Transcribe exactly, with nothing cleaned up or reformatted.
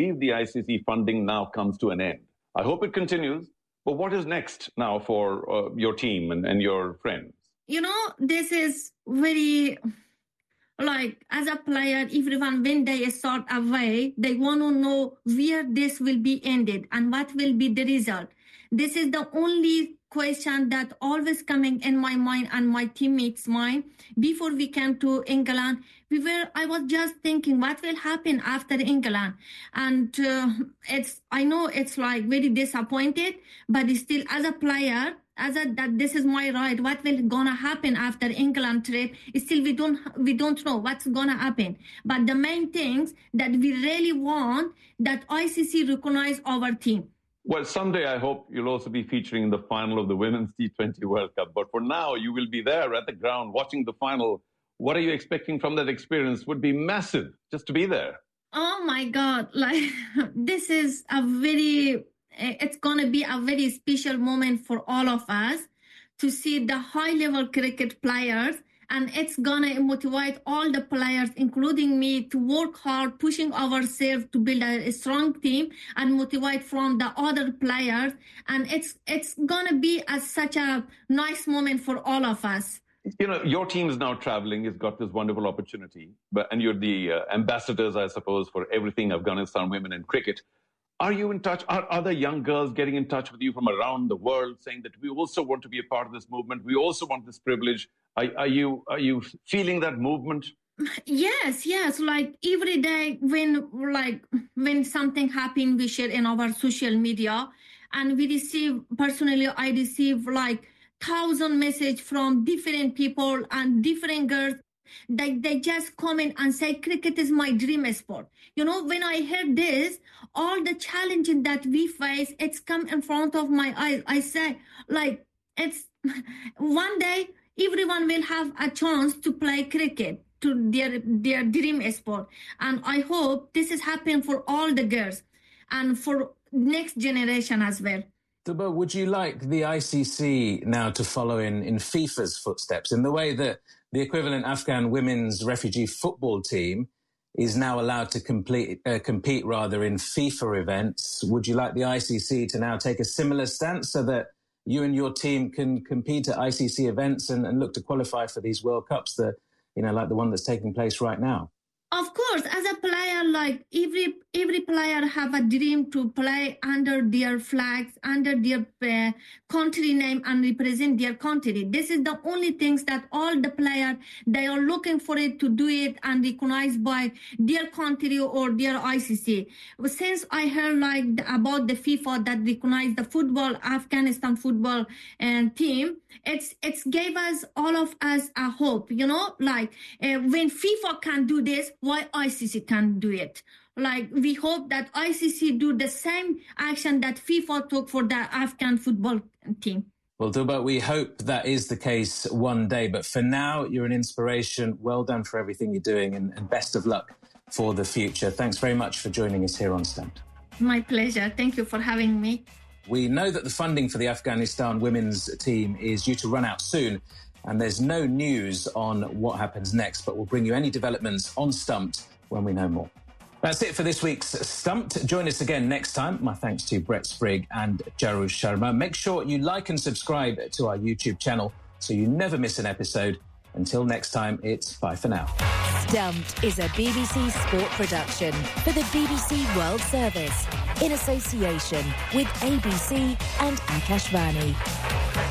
believe the I C C funding now comes to an end. I hope it continues. But what is next now for uh, your team and, and your friends? You know, this is very, like, as a player, everyone, when they start away, they want to know where this will be ended and what will be the result. This is the only question that always coming in my mind and my teammates' mind. Before we came to England, we were, I was just thinking, what will happen after England? And uh, it's, I know it's like very disappointed, but still as a player, as a, that this is my right, what will gonna happen after England trip? Still, we don't, we don't know what's gonna happen. But the main things that we really want, that I C C recognize our team. Well, someday I hope you'll also be featuring in the final of the Women's T twenty World Cup. But for now, you will be there at the ground watching the final. What are you expecting from that experience? Would be massive just to be there. Oh, my God. Like, this is a very, it's going to be a very special moment for all of us to see the high-level cricket players. And it's going to motivate all the players, including me, to work hard, pushing ourselves to build a, a strong team and motivate from the other players. And it's it's going to be a, such a nice moment for all of us. You know, your team is now traveling. It's got this wonderful opportunity. But and you're the uh, ambassadors, I suppose, for everything Afghanistan women in cricket. Are you in touch? Are other young girls getting in touch with you from around the world saying that we also want to be a part of this movement? We also want this privilege. Are, are you are you feeling that movement? Yes, yes. Like every day when like when something happens, we share in our social media, and we receive, personally, I receive like thousand messages from different people and different girls. They, they just comment and say, cricket is my dream sport. You know, when I heard this, all the challenges that we face, it's come in front of my eyes. I say, like, it's one day everyone will have a chance to play cricket, to their, their dream sport. And I hope this is happening for all the girls and for next generation as well. Tuba, would you like the I C C now to follow in, in FIFA's footsteps in the way that the equivalent Afghan women's refugee football team is now allowed to complete, uh, compete rather in FIFA events? Would you like the I C C to now take a similar stance so that you and your team can compete at I C C events and, and look to qualify for these World Cups, that, you know, like the one that's taking place right now? Of course, as a player, like every every player have a dream to play under their flags, under their uh, country name, and represent their country. This is the only things that all the players, they are looking for it to do it and recognized by their country or their I C C. Since I heard like about the FIFA that recognized the football, Afghanistan football and team, it's it's gave us, all of us, a hope, you know, like uh, when FIFA can do this, why I C C can't do it? Like, we hope that I C C do the same action that FIFA took for the Afghan football team. Well, Tuba, we hope that is the case one day. But for now, you're an inspiration. Well done for everything you're doing, and, and best of luck for the future. Thanks very much for joining us here on Stumped. My pleasure. Thank you for having me. We know that the funding for the Afghanistan women's team is due to run out soon, and there's no news on what happens next, but we'll bring you any developments on Stumped when we know more. That's it for this week's Stumped. Join us again next time. My thanks to Brett Sprigg and Jarush Sharma. Make sure you like and subscribe to our YouTube channel so you never miss an episode. Until next time, it's bye for now. Stumped is a B B C sport production for the B B C World Service in association with A B C and Akashvani.